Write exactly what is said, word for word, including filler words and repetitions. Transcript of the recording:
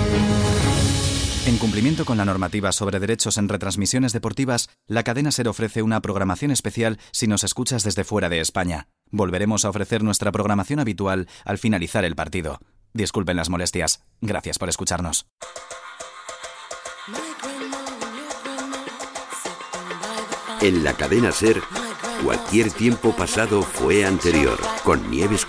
En cumplimiento con la normativa sobre derechos en retransmisiones deportivas, la cadena SER ofrece una programación especial si nos escuchas desde fuera de España. Volveremos a ofrecer nuestra programación habitual al finalizar el partido. Disculpen las molestias. Gracias por escucharnos. En la cadena SER, cualquier tiempo pasado fue anterior, con Nieves